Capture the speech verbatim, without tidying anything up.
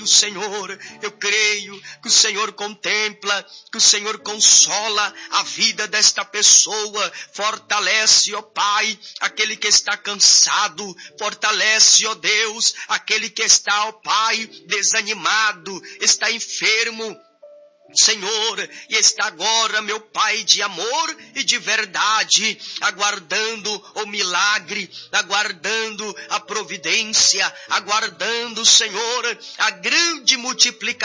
Senhor, eu creio que o Senhor contempla, que o Senhor consola a vida desta pessoa, fortalece, ó Pai, aquele que está cansado, fortalece, ó Deus, aquele que está, ó Pai, desanimado, está enfermo, Senhor, e está agora, meu Pai, de amor e de verdade, aguardando o milagre, aguardando a providência, aguardando, Senhor, a grande multiplicação